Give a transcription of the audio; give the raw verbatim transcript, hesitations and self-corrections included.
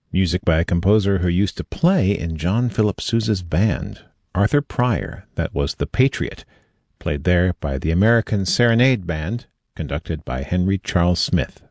Music by a composer who used to play in John Philip Sousa's band, Arthur Pryor, that was The Patriot, played there by the American Serenade Band, conducted by Henry Charles Smith.